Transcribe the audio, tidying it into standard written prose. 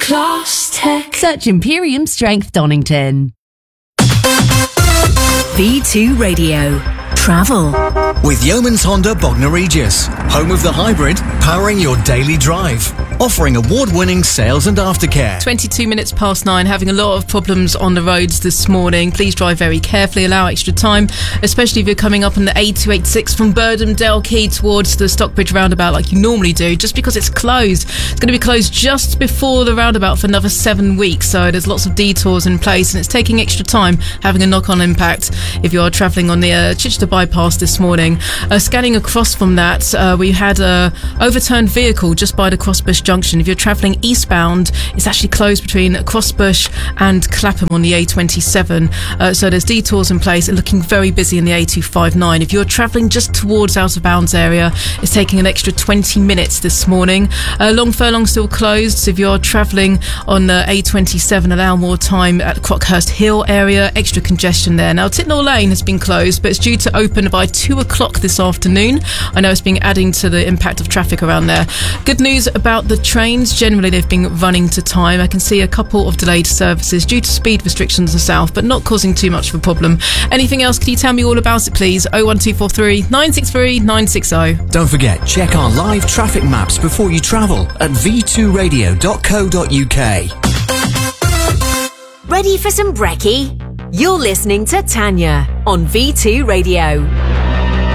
Class Tech. Search Imperium Strength Donington. V2 Radio. Travel. With Yeomans Honda Bognor Regis, home of the hybrid, powering your daily drive. Offering award-winning sales and aftercare. 22 minutes past 9, having a lot of problems on the roads this morning. Please drive very carefully, allow extra time, especially if you're coming up on the A286 from Birdham Dalkey towards the Stockbridge roundabout like you normally do, just because it's closed. It's going to be closed just before the roundabout for another 7 weeks, so there's lots of detours in place and it's taking extra time, having a knock-on impact if you're travelling on the Chichester bypass this morning. Scanning across from that, we had a overturned vehicle just by the Crossbush Junction. If you're travelling eastbound, it's actually closed between Crossbush and Clapham on the A27. So there's detours in place and looking very busy in the A259. If you're travelling just towards out of bounds area, it's taking an extra 20 minutes this morning. Long Furlong still closed. So if you're travelling on the A27, allow more time at Crockhurst Hill area. Extra congestion there. Now Titnall Lane has been closed, but it's due to open by 2 o'clock this afternoon. I know it's been adding to the impact of traffic around there. Good news about the trains. Generally they've been running to time. I can see a couple of delayed services due to speed restrictions in the south, but not causing too much of a problem. Anything else, can you tell me all about it please? 01243 963 960. Don't forget, check our live traffic maps before you travel at v2radio.co.uk. Ready for some brekkie? You're listening to Tanya on V2 Radio.